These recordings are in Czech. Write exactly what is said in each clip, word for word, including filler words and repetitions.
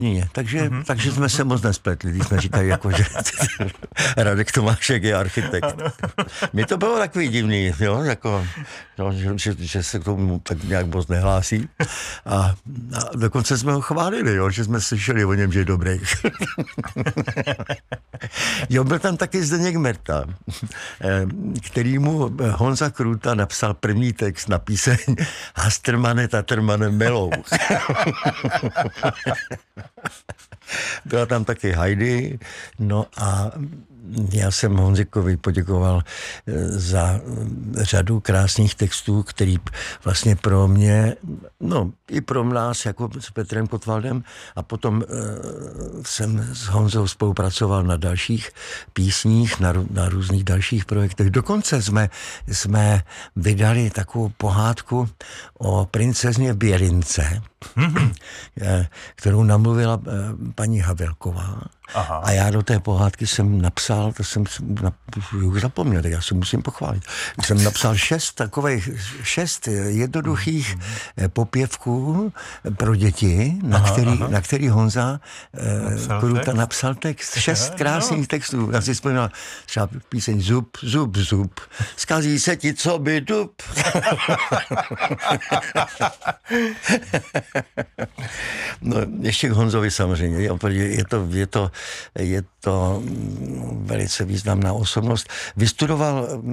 Nie, takže, mm-hmm. takže jsme se moc nespletli, když jsme říkali, jako, že Radek Tomášek je architekt. Mně to bylo takový divný, jo, jako, no, že, že se k tomu tak nějak moc nehlásí. A, a dokonce jsme ho chválili, jo, že jsme slyšeli o něm, že je dobrý. Jo, byl tam taky Zdeněk Merta, kterýmu Honza Krůta napsal první text na píseň Hastrmane Tatrmane Melou. Byla tam taky Heidi, no a já jsem Honzikovi poděkoval za řadu krásných textů, který vlastně pro mě, no i pro nás, jako s Petrem Kotwaldem, a potom uh, jsem s Honzou spolupracoval na dalších písních, na, na různých dalších projektech. Dokonce jsme, jsme vydali takovou pohádku o princezně Běrince, mm-hmm. kterou namluvila uh, paní Havelková. Aha. A já do té pohádky jsem napsal, to jsem na, už zapomněl, tak já si musím pochválit. Jsem napsal šest takových, šest jednoduchých mm-hmm. popěvků pro děti, na, aha, který, aha. na který Honza napsal Krůta text? napsal text. Šest krásných no. textů. Já si vzpomínal třeba píseň Zub, zub, zub, zkazí se ti, co by dub. No, ještě k Honzovi samozřejmě. Je to, je to Je to velice významná osobnost. Vystudoval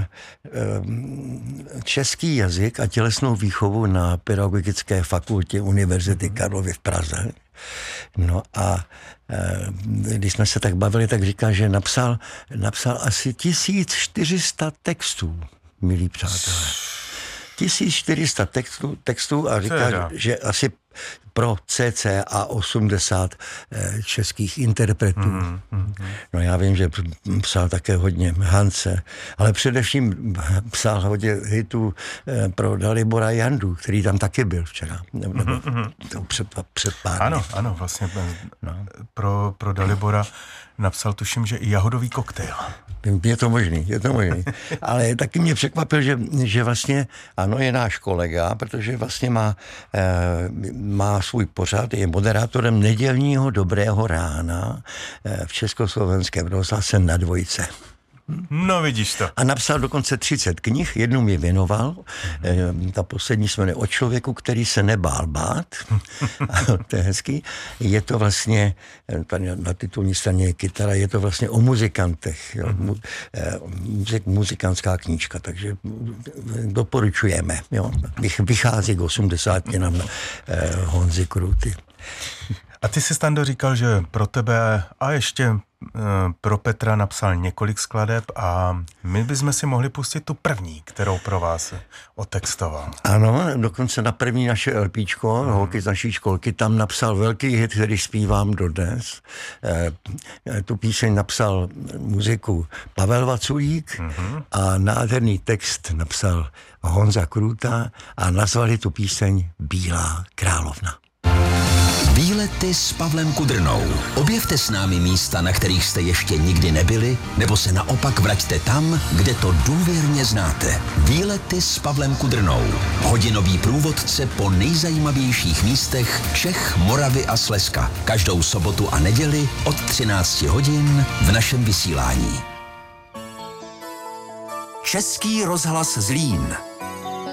český jazyk a tělesnou výchovu na Pedagogické fakultě Univerzity Karlovy v Praze. No a když jsme se tak bavili, tak říká, že napsal, napsal asi tisíc čtyři sta textů, milí přátelé. tisíc čtyři sta textů, textů a říká, že asi pro cca osmdesát českých interpretů. Mm, mm, mm. No já vím, že psal také hodně Hance, ale především psal hodně hitů pro Dalibora Jandu, který tam taky byl včera. Nebo mm, mm. Před, před pár Ano, dny. ano, vlastně no. pro, pro Dalibora napsal, tuším, že i Jahodový koktejl. Je to možný, je to možný. Ale taky mě překvapil, že, že vlastně, ano, je náš kolega, protože vlastně má, eh, má svůj pořad, je moderátorem nedělního Dobrého rána eh, v Československém rozhlase Na dvojce. No vidíš to. A napsal dokonce třicet knih, jednu mi věnoval. Mm-hmm. Ta poslední se jmenuje O člověku, který se nebál bát. To je hezký. Je to vlastně, na titulní straně je kytara, je to vlastně o muzikantech. Jo. Muzik, muzikantská knížka, takže doporučujeme. Jo. Vychází k osmdesátinám Honzy Krůty. A ty jsi, Stando, říkal, že pro tebe a ještě pro Petra napsal několik skladeb a my bychom si mohli pustit tu první, kterou pro vás otextoval. Ano, dokonce na první naše LPčko, hmm. holky z naší školky, tam napsal velký hit, který zpívám dodnes. E, tu píseň napsal muziku Pavel Vaculík hmm. a nádherný text napsal Honza Krůta a nazvali tu píseň Bílá královna. Výlety s Pavlem Kudrnou. Objevte s námi místa, na kterých jste ještě nikdy nebyli, nebo se naopak vraťte tam, kde to důvěrně znáte. Výlety s Pavlem Kudrnou. Hodinový průvodce po nejzajímavějších místech Čech, Moravy a Slezska. Každou sobotu a neděli od třinácti hodin v našem vysílání. Český rozhlas Zlín.